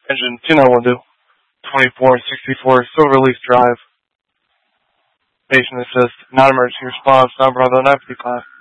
Engine 2912, 2464 Silverleaf Drive. Patient assist, non-emergency response, non-Bravo 950 class.